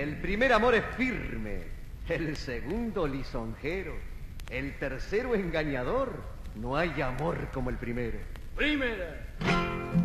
El primer amor es firme, el segundo lisonjero, el tercero engañador. No hay amor como el primero. Primera.